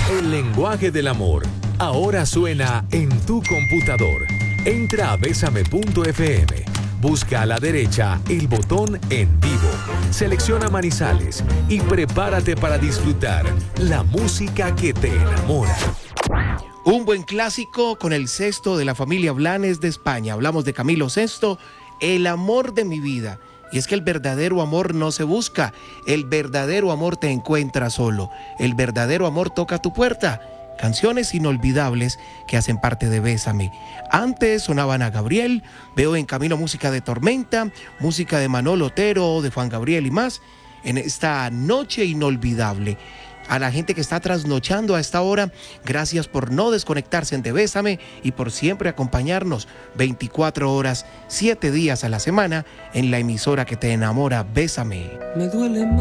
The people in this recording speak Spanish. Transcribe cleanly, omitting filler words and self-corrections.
El lenguaje del amor ahora suena en tu computador. Entra a besame.fm. Busca a la derecha el botón En Vivo. Selecciona Manizales y prepárate para disfrutar la música que te enamora. Un buen clásico con el Sesto de la familia Blanes de España. Hablamos de Camilo Sesto, el amor de mi vida. Y es que el verdadero amor no se busca. El verdadero amor te encuentra solo. El verdadero amor toca tu puerta. Canciones inolvidables que hacen parte de Bésame. Antes sonaban a Gabriel, veo en camino música de Tormenta, música de Manolo Otero, de Juan Gabriel y más, en esta noche inolvidable. A la gente que está trasnochando a esta hora, gracias por no desconectarse de Bésame y por siempre acompañarnos 24 horas, 7 días a la semana en la emisora que te enamora, Bésame. Me duele